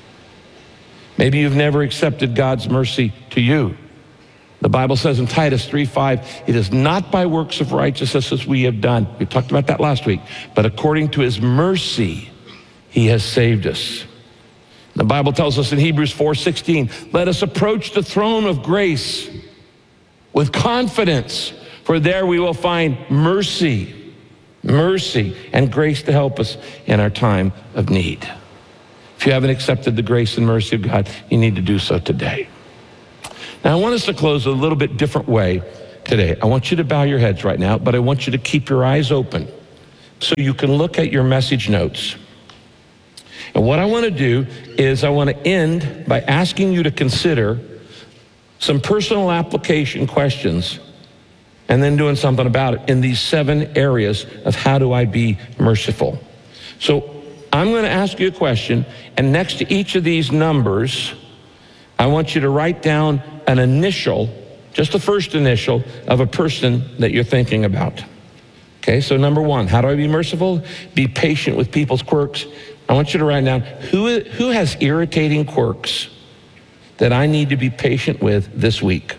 Maybe you've never accepted God's mercy to you. The Bible says in Titus three five, it is not by works of righteousness as we have done. We talked about that last week. But according to his mercy, he has saved us. The Bible tells us in Hebrews four sixteen, let us approach the throne of grace with confidence, for there we will find mercy, mercy and grace to help us in our time of need. If you haven't accepted the grace and mercy of God, you need to do so today. Now, I want us to close a little bit different way today. I want you to bow your heads right now, but I want you to keep your eyes open so you can look at your message notes. And what I want to do is I want to end by asking you to consider some personal application questions and then doing something about it in these seven areas of how do I be merciful. So I'm going to ask you a question, and next to each of these numbers, I want you to write down an initial, just the first initial of a person that you're thinking about. Okay, so number one, how do I be merciful? Be patient with people's quirks. I want you to write down, who, who has irritating quirks that I need to be patient with this week?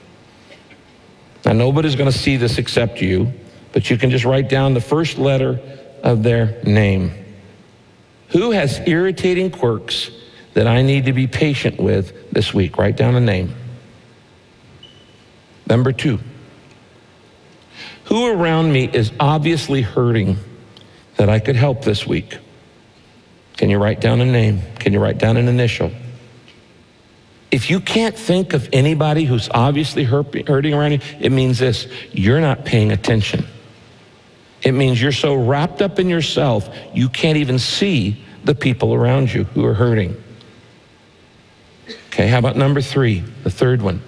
Now, nobody's going to see this except you, but you can just write down the first letter of their name. Who has irritating quirks that I need to be patient with this week? Write down a name. Number two, who around me is obviously hurting that I could help this week? Can you write down a name? Can you write down an initial? If you can't think of anybody who's obviously hurting around you, it means this: you're not paying attention. It means you're so wrapped up in yourself, you can't even see the people around you who are hurting. Okay, how about number three, the third one?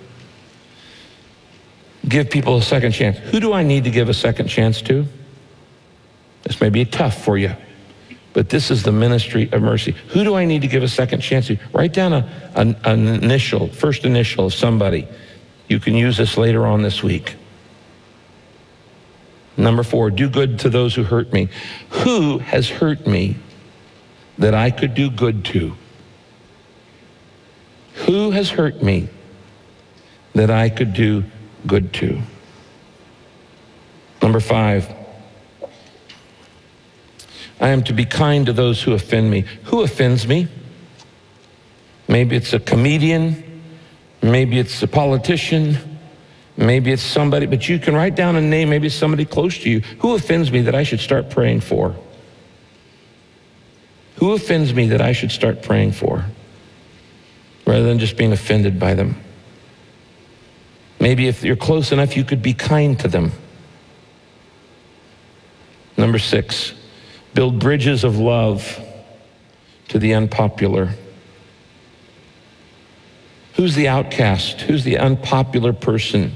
Give people a second chance. Who do I need to give a second chance to? This may be tough for you, but this is the ministry of mercy. Who do I need to give a second chance to? Write down a, an, an initial, first initial of somebody. You can use this later on this week. Number four, do good to those who hurt me. Who has hurt me that I could do good to? Who has hurt me that I could do good to? Number five, I am to be kind to those who offend me. Who offends me? Maybe it's a comedian, maybe it's a politician, maybe it's somebody, but you can write down a name, maybe it's somebody close to you. Who offends me that I should start praying for? Who offends me that I should start praying for, rather than just being offended by them? Maybe if you're close enough, you could be kind to them. Number six, build bridges of love to the unpopular. Who's the outcast? Who's the unpopular person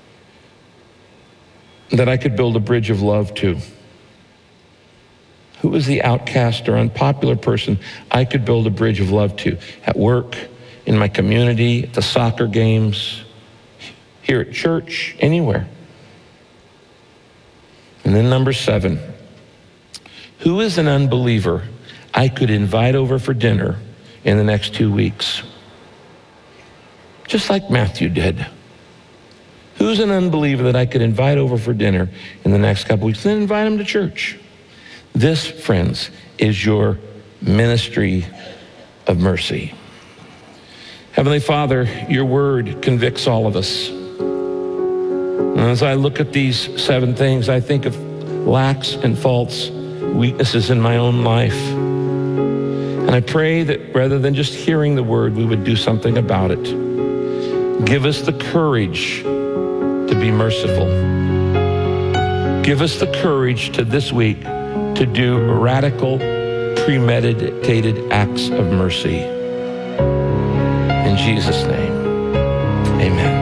that I could build a bridge of love to? Who is the outcast or unpopular person I could build a bridge of love to? At work, in my community, at the soccer games, here at church, anywhere. And then number seven, who is an unbeliever I could invite over for dinner in the next two weeks? Just like Matthew did. Who's an unbeliever that I could invite over for dinner in the next couple weeks? Then invite him to church. This, friends, is your ministry of mercy. Heavenly Father, your word convicts all of us. And as I look at these seven things, I think of lacks and faults, weaknesses in my own life. And I pray that rather than just hearing the word, we would do something about it. Give us the courage to be merciful. Give us the courage to this week to do radical, premeditated acts of mercy. In Jesus' name, amen.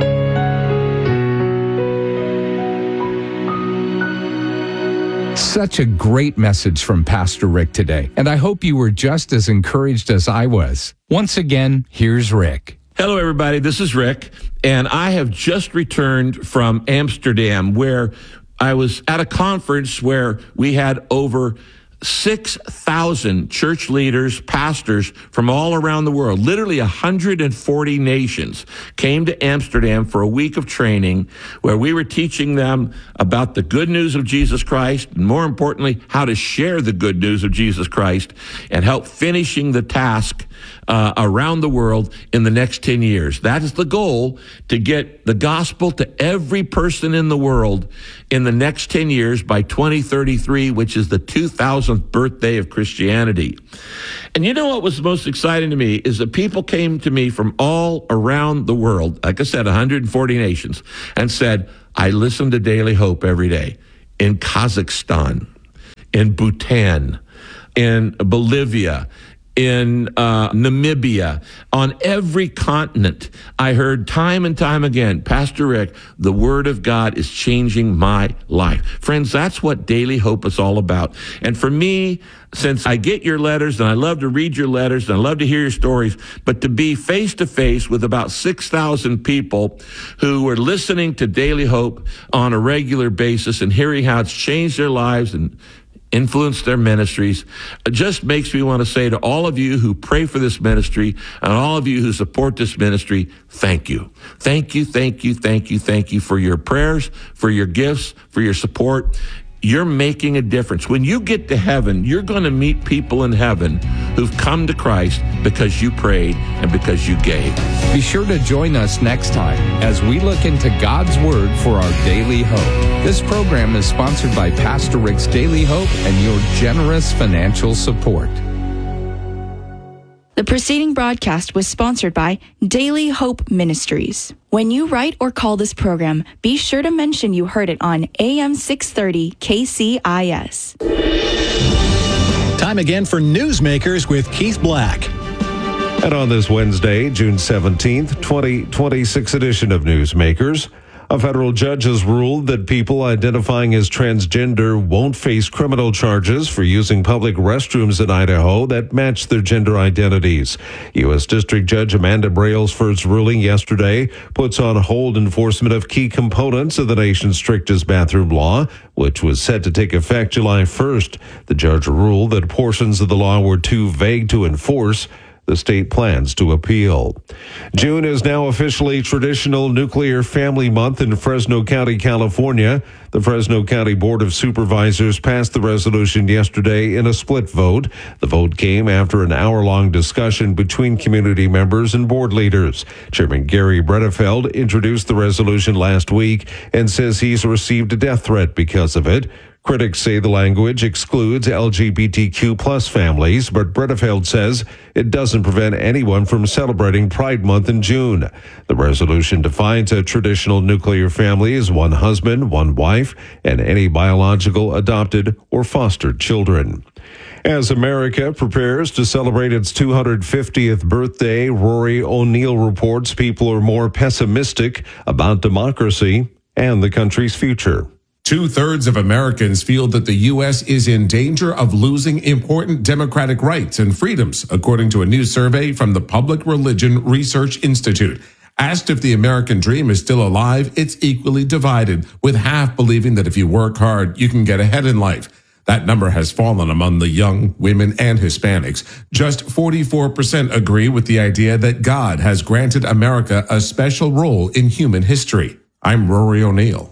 Such a great message from Pastor Rick today, and I hope you were just as encouraged as I was. Once again, here's Rick. Hello, everybody. This is Rick, and I have just returned from Amsterdam, where I was at a conference where we had over six thousand church leaders, pastors from all around the world, literally one hundred forty nations, came to Amsterdam for a week of training where we were teaching them about the good news of Jesus Christ, and more importantly, how to share the good news of Jesus Christ and help finishing the task uh, around the world in the next ten years. That is the goal, to get the gospel to every person in the world in the next ten years by twenty thirty-three, which is the two thousandth birthday of Christianity. And you know what was most exciting to me is that people came to me from all around the world, like I said, one hundred forty nations, and said, I listen to Daily Hope every day in Kazakhstan, in Bhutan, in Bolivia, in uh, Namibia, on every continent. I heard time and time again, Pastor Rick, the Word of God is changing my life. Friends, that's what Daily Hope is all about. And for me, since I get your letters, and I love to read your letters, and I love to hear your stories, but to be face-to-face with about six thousand people who are listening to Daily Hope on a regular basis and hearing how it's changed their lives and influence their ministries, it just makes me want to say to all of you who pray for this ministry and all of you who support this ministry, thank you. Thank you, thank you, thank you, thank you for your prayers, for your gifts, for your support. You're making a difference. When you get to heaven, you're going to meet people in heaven who've come to Christ because you prayed and because you gave. Be sure to join us next time as we look into God's Word for our daily hope. This program is sponsored by Pastor Rick's Daily Hope and your generous financial support. The preceding broadcast was sponsored by Daily Hope Ministries. When you write or call this program, be sure to mention you heard it on A M six thirty K C I S. Time again for Newsmakers with Keith Black. And on this Wednesday, June seventeenth, twenty twenty-six edition of Newsmakers, a federal judge has ruled that people identifying as transgender won't face criminal charges for using public restrooms in Idaho that match their gender identities. U S District Judge Amanda Brailsford's ruling yesterday puts on hold enforcement of key components of the nation's strictest bathroom law, which was set to take effect July first. The judge ruled that portions of the law were too vague to enforce. The state plans to appeal. June is now officially Traditional Nuclear Family Month in Fresno County, California. The Fresno County Board of Supervisors passed the resolution yesterday in a split vote. The vote came after an hour-long discussion between community members and board leaders. Chairman Gary Bredefeld introduced the resolution last week and says he's received a death threat because of it. Critics say the language excludes L G B T Q plus families, but Bredefeld says it doesn't prevent anyone from celebrating Pride Month in June. The resolution defines a traditional nuclear family as one husband, one wife, and any biological, adopted, or fostered children. As America prepares to celebrate its two hundred fiftieth birthday, Rory O'Neill reports people are more pessimistic about democracy and the country's future. Two-thirds of Americans feel that the U S is in danger of losing important democratic rights and freedoms, according to a new survey from the Public Religion Research Institute. Asked if the American dream is still alive, it's equally divided, with half believing that if you work hard, you can get ahead in life. That number has fallen among the young, women, and Hispanics. Just forty-four percent agree with the idea that God has granted America a special role in human history. I'm Rory O'Neill.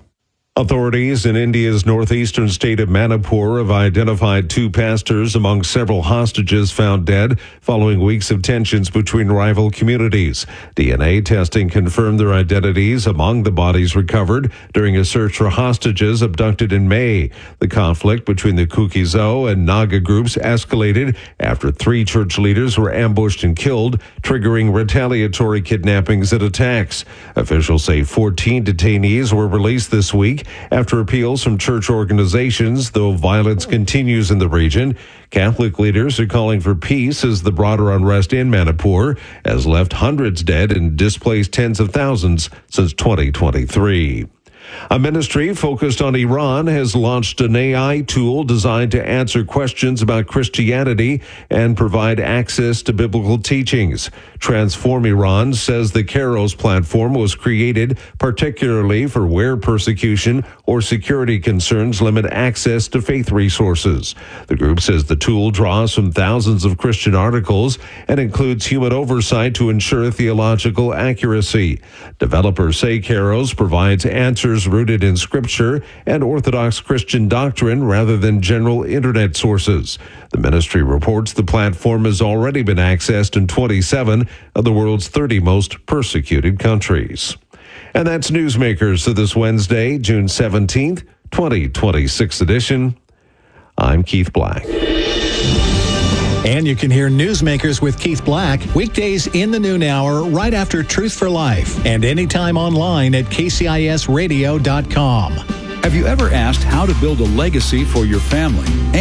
Authorities in India's northeastern state of Manipur have identified two pastors among several hostages found dead following weeks of tensions between rival communities. D N A testing confirmed their identities among the bodies recovered during a search for hostages abducted in May. The conflict between the Kuki-Zo and Naga groups escalated after three church leaders were ambushed and killed, triggering retaliatory kidnappings and attacks. Officials say fourteen detainees were released this week after appeals from church organizations, though violence continues in the region. Catholic leaders are calling for peace as the broader unrest in Manipur has left hundreds dead and displaced tens of thousands since twenty twenty-three. A ministry focused on Iran has launched an A I tool designed to answer questions about Christianity and provide access to biblical teachings. Transform Iran says the Kairos platform was created particularly for where persecution or security concerns limit access to faith resources. The group says the tool draws from thousands of Christian articles and includes human oversight to ensure theological accuracy. Developers say Kairos provides answers rooted in Scripture and Orthodox Christian doctrine rather than general Internet sources. The ministry reports the platform has already been accessed in twenty-seven of the world's thirty most persecuted countries. And that's Newsmakers for this Wednesday, June seventeenth, twenty twenty-six edition. I'm Keith Black. And you can hear Newsmakers with Keith Black weekdays in the noon hour right after Truth for Life and anytime online at K C I S radio dot com. Have you ever asked how to build a legacy for your family?